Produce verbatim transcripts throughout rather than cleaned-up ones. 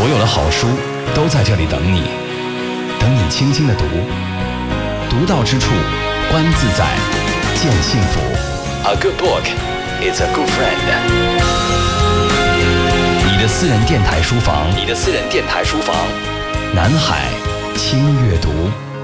所有的好书都在这里等你，等你轻轻的读，读到之处，观自在，见幸福。A good book is a good friend。你的私人电台书房，你的私人电台书房，南海轻阅读。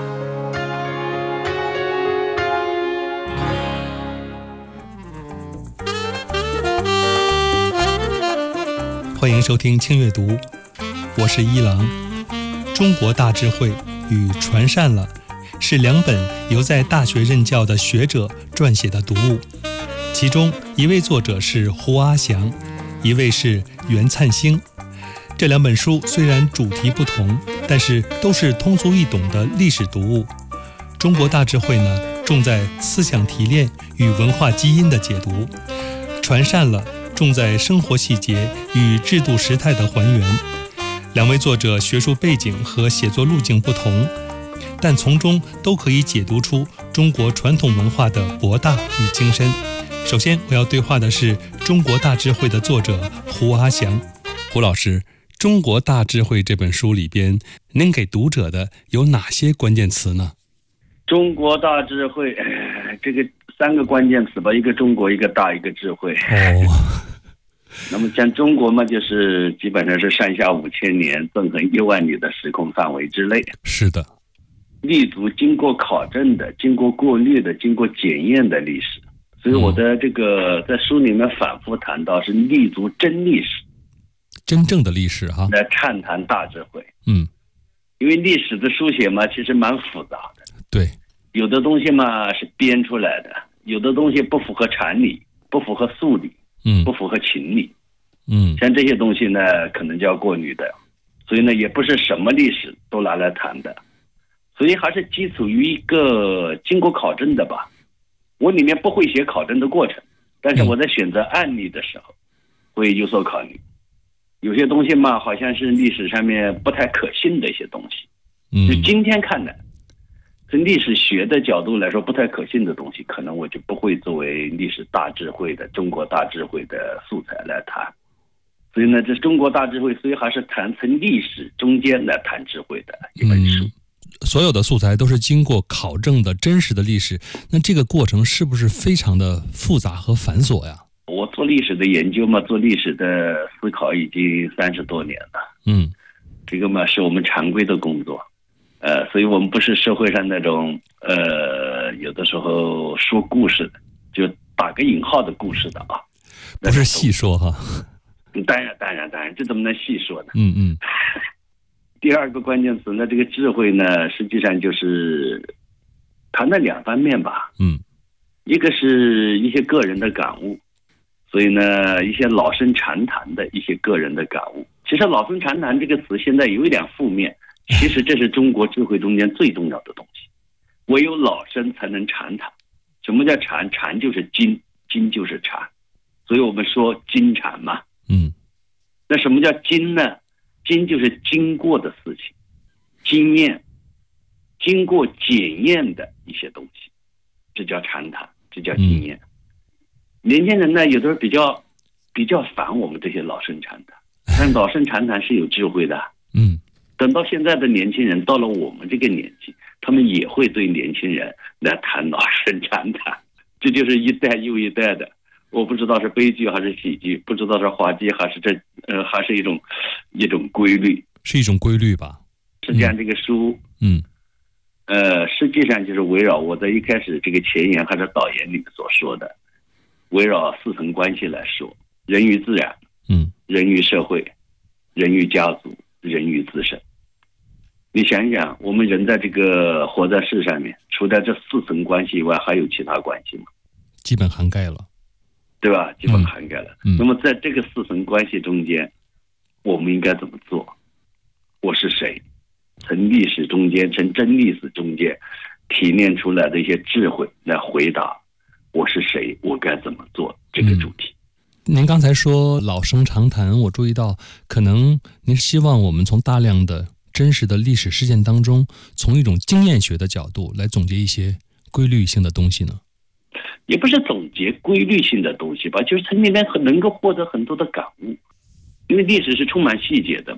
欢迎收听轻阅读，我是一郎。中国大智慧与传善了是两本由在大学任教的学者撰写的读物，其中一位作者是胡阿祥，一位是袁灿星。这两本书虽然主题不同，但是都是通俗易懂的历史读物。中国大智慧呢，重在思想提炼与文化基因的解读；传善了重在生活细节与制度时态的还原。两位作者学术背景和写作路径不同，但从中都可以解读出中国传统文化的博大与精深。首先我要对话的是中国大智慧的作者胡阿祥。胡老师，中国大智慧这本书里边，您给读者的有哪些关键词呢？ 中国大智慧，这个三个关键词吧，一个中国，一个大，一个智慧。 哦。 那么像中国嘛，就是基本上是上下五千年、纵横一万里的时空范围之内。 是的， 立足经过考证的、经过过滤的、经过检验的历史。所以我的这个在书里面反复谈到是立足真历史， 真正的历史哈， 来畅谈大智慧。 嗯， 因为历史的书写嘛，其实蛮复杂的。 对， 有的东西嘛是编出来的，有的东西不符合常理，不符合素理。 嗯， 不符合情理， 嗯， 像这些东西呢，可能就要过滤的，所以呢，也不是什么历史都拿来谈的，所以还是基础于一个经过考证的吧。我里面不会写考证的过程，但是我在选择案例的时候，会有所考虑。有些东西嘛，好像是历史上面不太可信的一些东西， 嗯， 就今天看来，从历史学的角度来说不太可信的东西，可能我就不会作为历史大智慧的中国大智慧的素材来谈。所以呢，这中国大智慧，所以还是谈从历史中间来谈智慧的一本书。 嗯，所有的素材都是经过考证的真实的历史，那这个过程是不是非常的复杂和繁琐呀？ 我做历史的研究嘛，做历史的思考已经三十多年了。 嗯，这个嘛是我们常规的工作。呃，所以我们不是社会上那种呃，有的时候说故事的，就打个引号的故事的啊， 不是细说哈。 当然，当然，当然，这怎么能细说呢？ 嗯嗯。 第二个关键词呢，这个智慧呢，实际上就是谈了两方面吧。 嗯， 一个是一些个人的感悟，所以呢，一些老生常谈的一些个人的感悟。其实老生常谈这个词现在有一点负面。其实这是中国智慧中间最重要的东西，唯有老生才能常谈。什么叫常？常就是经，经就是常，所以我们说经常嘛。 嗯， 那什么叫经呢？经就是经过的事情，经验，经过检验的一些东西，这叫常谈，这叫经验。嗯、年轻人呢，有的时候比较比较烦我们这些老生常谈，但老生常谈是有智慧的。 嗯。 等到现在的年轻人到了我们这个年纪，他们也会对年轻人来谈老生常谈，这就是一代又一代的。我不知道是悲剧还是喜剧，不知道是滑稽还是这呃还是一种一种规律， 是一种规律吧。 实际上这个书， 嗯， 呃，实际上就是围绕我在一开始这个前言还是导言里面所说的，围绕四层关系来说，人与自然， 嗯， 人与社会，人与家族，人与自身。你想想，我们人在这个活在世上面，除了这四层关系以外，还有其他关系吗？ 基本涵盖了， 对吧？基本涵盖了。 嗯嗯、 那么在这个四层关系中间，我们应该怎么做？我是谁？从历史中间，从真历史中间提炼出来的一些智慧来回答我是谁，我该怎么做这个主题。 嗯、您刚才说老生常谈，我注意到可能您希望我们从大量的真实的历史事件当中，从一种经验学的角度来总结一些规律性的东西呢？ 也不是总结规律性的东西吧，就是从里面能够获得很多的感悟，因为历史是充满细节的嘛。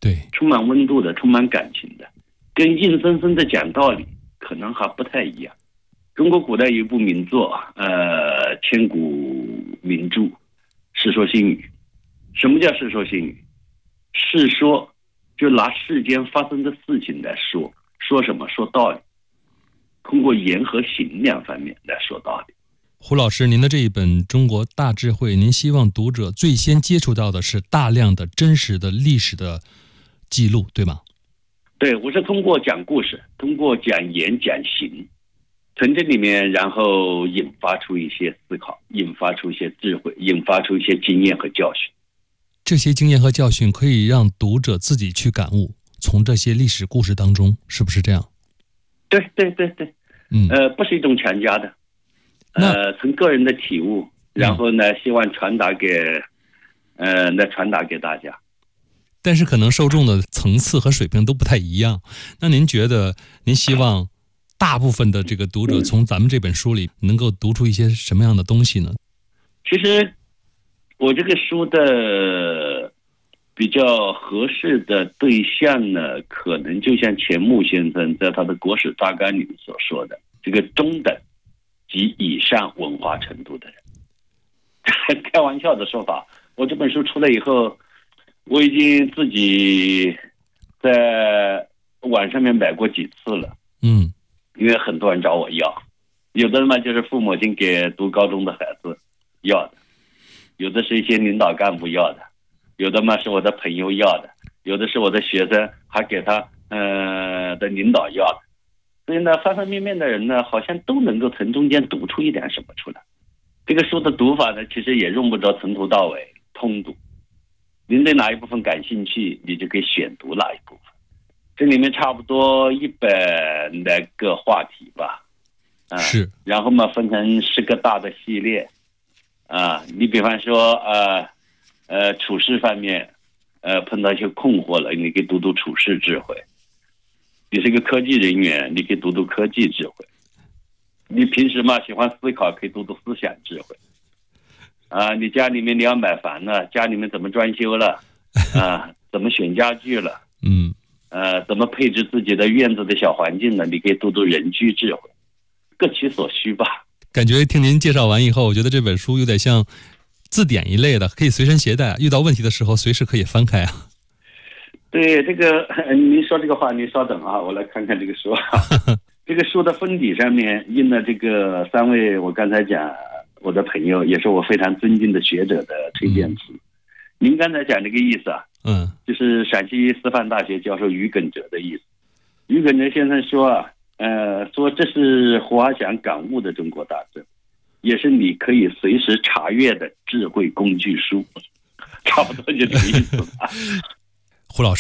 对， 充满温度的，充满感情的，跟硬生生的讲道理可能还不太一样。中国古代有一部名作，呃，千古名著《世说新语》。什么叫世说新语？世说就拿世间发生的事情来说，说什么？说道理，通过言和行两方面来说道理。 胡老师，您的这一本《中国大智慧》，您希望读者最先接触到的是大量的真实的历史的记录，对吗？ 对，我是通过讲故事，通过讲言讲行，从这里面然后引发出一些思考，引发出一些智慧，引发出一些经验和教训。 这些经验和教训可以让读者自己去感悟，从这些历史故事当中，是不是这样？ 对对对对， 嗯， 呃，不是一种强加的，呃，从个人的体悟，然后呢，希望传达给，呃，来传达给大家。 但是可能受众的层次和水平都不太一样。那您觉得，您希望大部分的这个读者从咱们这本书里能够读出一些什么样的东西呢？ 其实，我这个书的比较合适的对象呢，可能就像钱穆先生在他的《国史大纲》里面所说的，这个中等及以上文化程度的人。开玩笑的说法，我这本书出来以后，我已经自己在网上面买过几次了。 嗯， 因为很多人找我要，有的嘛就是父母亲给读高中的孩子要的，有的是一些领导干部要的，有的嘛是我的朋友要的，有的是我的学生还给他呃的领导要的。所以呢，方方面面的人呢，好像都能够从中间读出一点什么出来。这个书的读法呢，其实也用不着从头到尾通读。您对哪一部分感兴趣，你就可以选读哪一部分。这里面差不多一百来个话题吧，啊， 是。 然后嘛，分成十个大的系列，啊，你比方说，呃，呃，处事方面，呃，碰到一些困惑了，你可以读读处事智慧。你是个科技人员，你可以读读科技智慧。你平时嘛喜欢思考，可以读读思想智慧。啊，你家里面你要买房了，家里面怎么装修了，啊，怎么选家具了， 嗯， 呃，怎么配置自己的院子的小环境呢？你可以读读人居智慧，各取所需吧。 感觉听您介绍完以后，我觉得这本书有点像字典一类的，可以随身携带，遇到问题的时候随时可以翻开啊。 对，这个您说这个话，您稍等啊，我来看看这个书啊。这个书的封底上面印了这个三位我刚才讲我的朋友，也是我非常尊敬的学者的推荐词。嗯、您刚才讲这个意思啊， 嗯， 就是陕西师范大学教授于耿哲的意思。于耿哲先生说啊，呃，说这是胡华祥感悟的中国大智，也是你可以随时查阅的智慧工具书，差不多就这个意思吧。 胡老师。